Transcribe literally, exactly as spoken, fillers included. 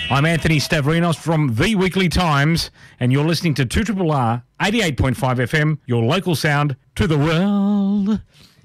I'm Anthony Stavrinos from The Weekly Times, and you're listening to two R R R eighty-eight point five F M, your local sound to the world.